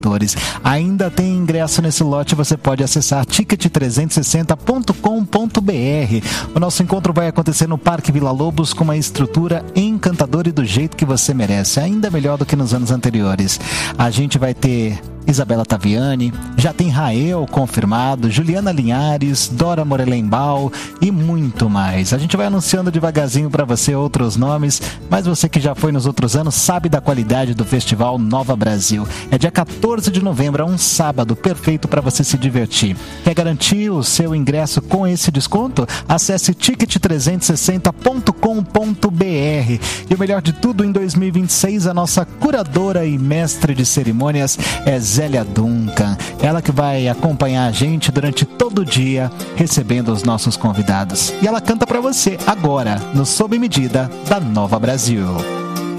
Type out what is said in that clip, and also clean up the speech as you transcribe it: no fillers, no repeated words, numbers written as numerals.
Ainda tem ingresso nesse lote, você pode acessar ticket360.com.br. O nosso encontro vai acontecer no Parque Vila Lobos com uma estrutura encantadora e do jeito que você merece, ainda melhor do que nos anos anteriores. A gente vai ter Isabela Taviani, já tem Rael confirmado, Juliana Linhares, Dora Morelenbaum e muito mais. A gente vai anunciando devagarzinho para você outros nomes, mas você que já foi nos outros anos sabe da qualidade do Festival Nova Brasil. É dia 14 de novembro, é um sábado, perfeito para você se divertir. Quer garantir o seu ingresso com esse desconto? Acesse ticket360.com.br. E o melhor de tudo, em 2026, a nossa curadora e mestre de cerimônias é Zélia Duncan, ela que vai acompanhar a gente durante todo o dia, recebendo os nossos convidados. E ela canta para você agora, no Sob Medida da Nova Brasil.